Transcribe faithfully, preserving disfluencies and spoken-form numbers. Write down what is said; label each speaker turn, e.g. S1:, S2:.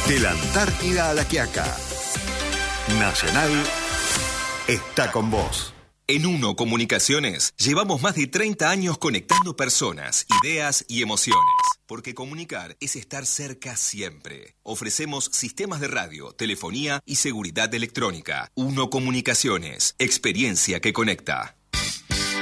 S1: De la Antártida a La Quiaca, Nacional está con vos.
S2: En Uno Comunicaciones llevamos más de treinta años conectando personas, ideas y emociones. Porque comunicar es estar cerca siempre. Ofrecemos sistemas de radio, telefonía y seguridad electrónica. Uno Comunicaciones, experiencia que conecta.